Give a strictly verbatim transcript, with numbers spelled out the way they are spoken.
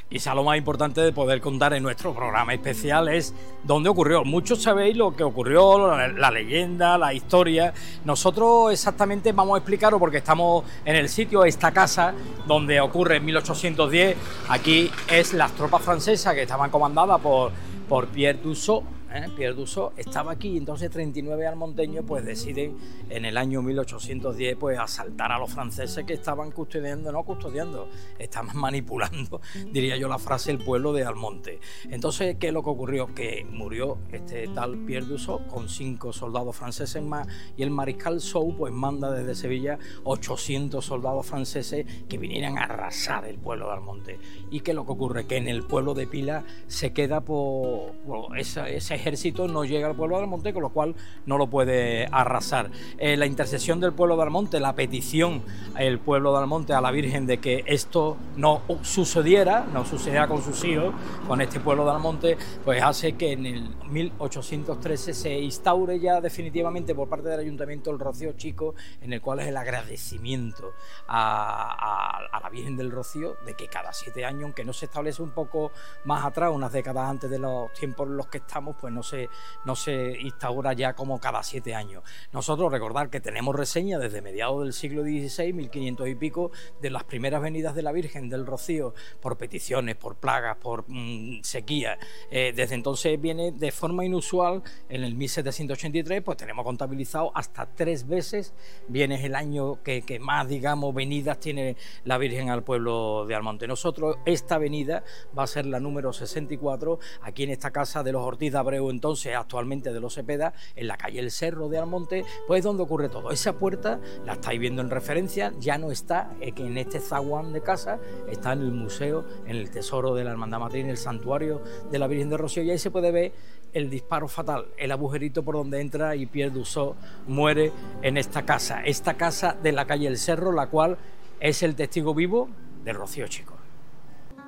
Quizá lo más importante de poder contar en nuestro programa especial es dónde ocurrió. Muchos sabéis lo que ocurrió, la, la leyenda, la historia. Nosotros exactamente vamos a explicarlo porque estamos en el sitio, esta casa, donde ocurre en mil ochocientos diez. Aquí es las tropas francesas que estaban comandadas por, por Pierre Dussault. ¿Eh? Pierre Dussault estaba aquí, entonces treinta y nueve almonteños pues deciden en el año mil ochocientos diez pues asaltar a los franceses que estaban custodiando, no custodiando, estaban manipulando, diría yo la frase, el pueblo de Almonte. Entonces, ¿qué es lo que ocurrió? Que murió este tal Pierre Dussault con cinco soldados franceses más y el mariscal Soult pues manda desde Sevilla ochocientos soldados franceses que vinieran a arrasar el pueblo de Almonte. ¿Y qué es lo que ocurre? Que en el pueblo de Pila se queda por, por esa, ese ejército no llega al pueblo de Almonte, con lo cual no lo puede arrasar. Eh, la intercesión del pueblo de Almonte, la petición del pueblo de Almonte a la Virgen de que esto no sucediera, no sucediera con sus hijos, con este pueblo de Almonte, pues hace que en el mil ochocientos trece se instaure ya definitivamente por parte del ayuntamiento el Rocío Chico, en el cual es el agradecimiento a, a, a la Virgen del Rocío de que cada siete años, aunque no se establece un poco más atrás, unas décadas antes de los tiempos en los que estamos, pues no se, no se instaura ya como cada siete años. Nosotros recordar que tenemos reseña desde mediados del siglo dieciséis, mil quinientos y pico, de las primeras venidas de la Virgen del Rocío, por peticiones, por plagas, por mmm, sequía. Eh, desde entonces viene de forma inusual, en el mil setecientos ochenta y tres, pues tenemos contabilizado hasta tres veces, viene el año que, que más, digamos, venidas tiene la Virgen al pueblo de Almonte. Nosotros, esta venida va a ser la número sesenta y cuatro, aquí en esta casa de los Ortiz de Abreu, entonces actualmente de los Cepeda, en la calle El Cerro de Almonte, pues donde ocurre todo. Esa puerta la estáis viendo en referencia, ya no está eh, que en este zaguán de casa, está en el museo, en el tesoro de la Hermandad Matriz, en el santuario de la Virgen de Rocío, y ahí se puede ver el disparo fatal, el agujerito por donde entra y Pierre Dussault muere en esta casa, esta casa de la calle El Cerro, la cual es el testigo vivo del Rocío Chico.